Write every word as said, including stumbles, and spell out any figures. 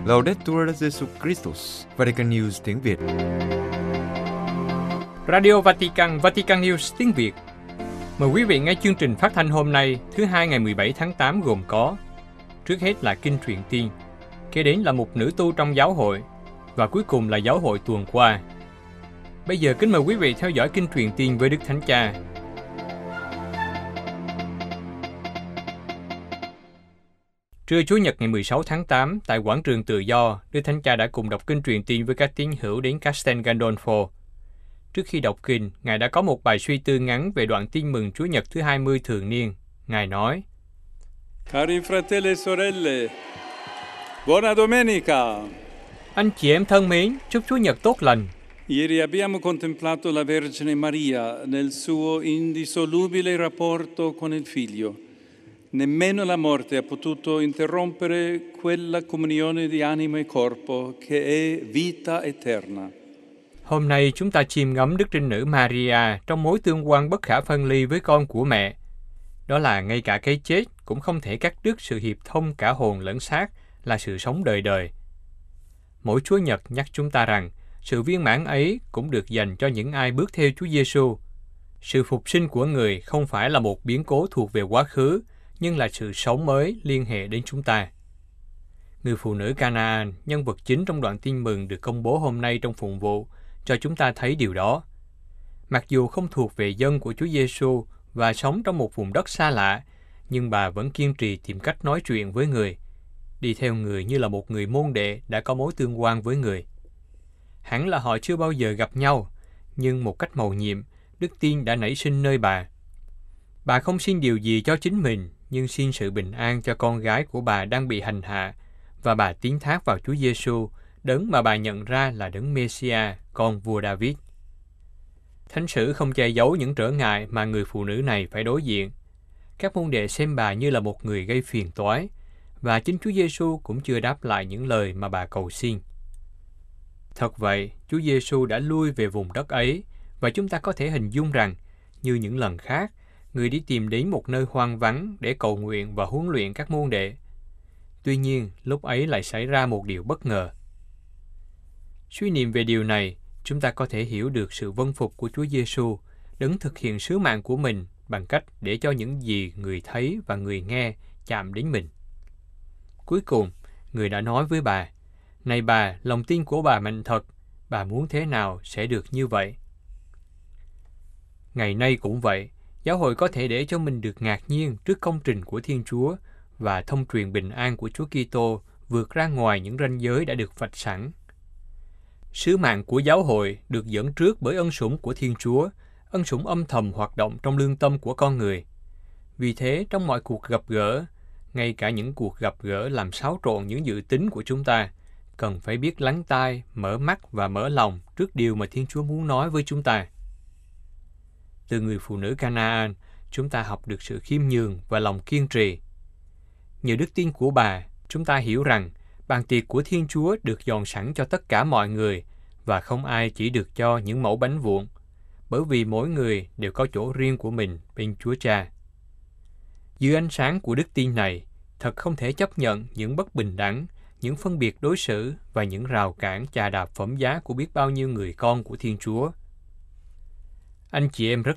Laudetur Jesus Christus, Vatican News tiếng Việt. Radio Vatican, Vatican News tiếng Việt. Mời quý vị nghe chương trình phát thanh hôm nay, thứ hai ngày mười bảy tháng tám gồm có: trước hết là Kinh Truyền Tiên, kế đến là một nữ tu trong giáo hội, và cuối cùng là giáo hội tuần qua. Bây giờ kính mời quý vị theo dõi Kinh Truyền Tiên với Đức Thánh Cha. Trưa Chủ nhật ngày mười sáu tháng tám, tại quảng trường Tự Do, Đức Thánh Cha đã cùng đọc Kinh Truyền Tiên với các tín hữu đến Castel Gandolfo. Trước khi đọc kinh, Ngài đã có một bài suy tư ngắn về đoạn tin mừng Chúa Nhật thứ hai mươi thường niên. Ngài nói: Cari fratelli e sorelle, buona domenica! Anh chị em thân mến, chúc Chúa Nhật tốt lành. Ieri abbiamo contemplato la Vergine Maria nel suo indissolubile rapporto con il Figlio. Nemmeno la morte ha potuto interrompere quella comunione di anima e corpo che è vita eterna. Hôm nay chúng ta chiêm ngắm Đức Trinh Nữ Maria trong mối tương quan bất khả phân ly với con của mẹ. Đó là ngay cả cái chết cũng không thể cắt đứt sự hiệp thông cả hồn lẫn xác, là sự sống đời đời. Mỗi Chúa Nhật nhắc chúng ta rằng sự viên mãn ấy cũng được dành cho những ai bước theo Chúa Giêsu. Sự phục sinh của người không phải là một biến cố thuộc về quá khứ, nhưng là sự sống mới liên hệ đến chúng ta. Người phụ nữ Canaan, nhân vật chính trong đoạn tin mừng được công bố hôm nay trong phụng vụ, cho chúng ta thấy điều đó. Mặc dù không thuộc về dân của Chúa Giêsu và sống trong một vùng đất xa lạ, nhưng bà vẫn kiên trì tìm cách nói chuyện với người, đi theo người như là một người môn đệ đã có mối tương quan với người. Hẳn là họ chưa bao giờ gặp nhau, nhưng một cách mầu nhiệm, đức tin đã nảy sinh nơi bà. Bà không xin điều gì cho chính mình, nhưng xin sự bình an cho con gái của bà đang bị hành hạ, và bà tín thác vào Chúa Giêsu, đấng mà bà nhận ra là đấng Mêsia, con vua David. Thánh sử không che giấu những trở ngại mà người phụ nữ này phải đối diện. Các môn đệ xem bà như là một người gây phiền toái, và chính Chúa Giêsu cũng chưa đáp lại những lời mà bà cầu xin. Thật vậy, Chúa Giêsu đã lui về vùng đất ấy, và chúng ta có thể hình dung rằng, như những lần khác, người đi tìm đến một nơi hoang vắng để cầu nguyện và huấn luyện các môn đệ. Tuy nhiên, lúc ấy lại xảy ra một điều bất ngờ. Suy niệm về điều này, chúng ta có thể hiểu được sự vâng phục của Chúa Giêsu, đấng thực hiện sứ mạng của mình bằng cách để cho những gì người thấy và người nghe chạm đến mình. Cuối cùng, người đã nói với bà: "Này bà, lòng tin của bà mạnh thật, bà muốn thế nào sẽ được như vậy." Ngày nay cũng vậy, giáo hội có thể để cho mình được ngạc nhiên trước công trình của Thiên Chúa và thông truyền bình an của Chúa Kitô vượt ra ngoài những ranh giới đã được vạch sẵn. Sứ mạng của giáo hội được dẫn trước bởi ân sủng của Thiên Chúa, ân sủng âm thầm hoạt động trong lương tâm của con người. Vì thế, trong mọi cuộc gặp gỡ, ngay cả những cuộc gặp gỡ làm xáo trộn những dự tính của chúng ta, cần phải biết lắng tai, mở mắt và mở lòng trước điều mà Thiên Chúa muốn nói với chúng ta. Từ người phụ nữ Canaan, chúng ta học được sự khiêm nhường và lòng kiên trì. Nhờ đức tin của bà, chúng ta hiểu rằng bàn tiệc của Thiên Chúa được dọn sẵn cho tất cả mọi người và không ai chỉ được cho những mẩu bánh vụn, bởi vì mỗi người đều có chỗ riêng của mình bên Chúa Cha. Dưới ánh sáng của đức tin này, thật không thể chấp nhận những bất bình đẳng, những phân biệt đối xử và những rào cản chà đạp phẩm giá của biết bao nhiêu người con của Thiên Chúa. Anh chị em rất